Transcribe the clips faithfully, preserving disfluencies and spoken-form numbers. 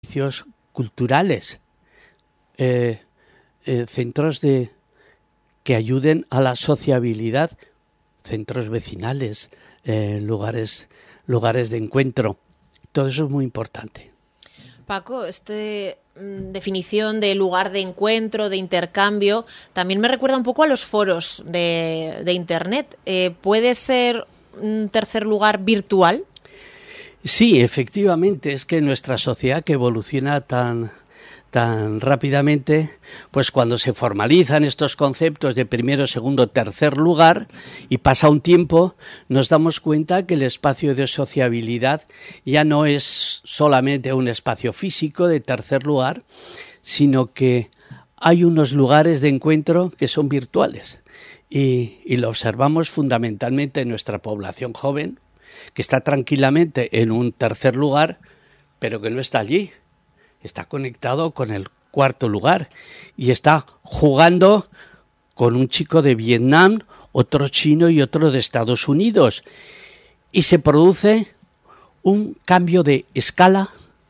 servicios culturales, eh, eh, centros de que ayuden a la sociabilidad, centros vecinales, eh, lugares, lugares de encuentro. Todo eso es muy importante. Paco, esta mm, definición de lugar de encuentro, de intercambio, también me recuerda un poco a los foros de, de Internet. Eh, ¿Puede ser un tercer lugar virtual? Sí, efectivamente, es que nuestra sociedad que evoluciona tan, tan rápidamente, pues cuando se formalizan estos conceptos de primero, segundo, tercer lugar y pasa un tiempo, nos damos cuenta que el espacio de sociabilidad ya no es solamente un espacio físico de tercer lugar, sino que hay unos lugares de encuentro que son virtuales y, y lo observamos fundamentalmente en nuestra población joven, que está tranquilamente en un tercer lugar, pero que no está allí. Está conectado con el cuarto lugar y está jugando con un chico de Vietnam, otro chino y otro de Estados Unidos. Y se produce un cambio de escala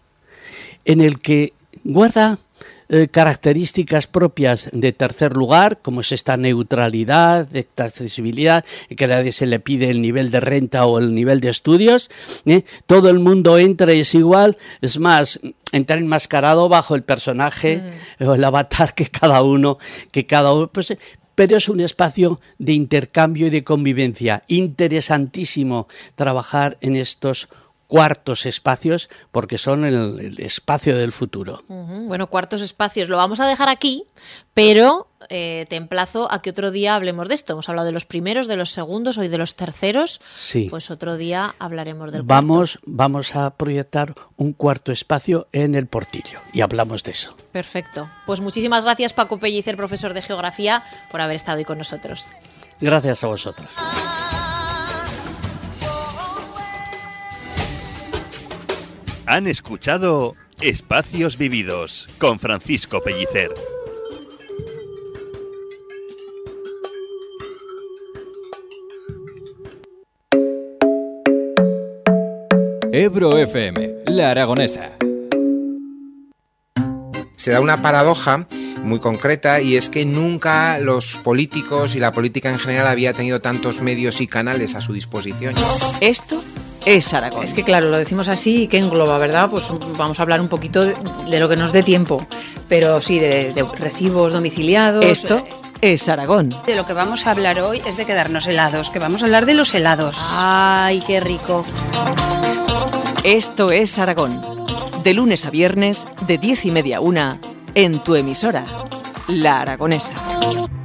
en el que guarda eh, características propias de tercer lugar, como es esta neutralidad, de esta accesibilidad, que a nadie se le pide el nivel de renta o el nivel de estudios. ¿eh? Todo el mundo entra y es igual. Es más, entra enmascarado bajo el personaje mm. o el avatar que cada uno, que cada uno, pues, pero es un espacio de intercambio y de convivencia. Interesantísimo trabajar en estos cuartos espacios porque son el, el espacio del futuro. Uh-huh. Bueno, cuartos espacios lo vamos a dejar aquí, pero eh, te emplazo a que otro día hablemos de esto. Hemos hablado de los primeros, de los segundos, hoy de los terceros. Sí. Pues otro día hablaremos del vamos, cuarto. Vamos a proyectar un cuarto espacio en el Portillo y hablamos de eso. Perfecto. Pues muchísimas gracias, Paco Pellicer, profesor de Geografía, por haber estado hoy con nosotros. Gracias a vosotros. Han escuchado Espacios Vividos con Francisco Pellicer. Ebro F M, La Aragonesa. Se da una paradoja muy concreta y es que nunca los políticos y la política en general había tenido tantos medios y canales a su disposición. Esto es Aragón. Es que claro, lo decimos así y que engloba, ¿verdad? Pues vamos a hablar un poquito de, de lo que nos dé tiempo, pero sí, de, de recibos domiciliados. Esto es Aragón. De lo que vamos a hablar hoy es de quedarnos helados, que vamos a hablar de los helados. ¡Ay, qué rico! Esto es Aragón. De lunes a viernes, de diez y media a una, en tu emisora, La Aragonesa.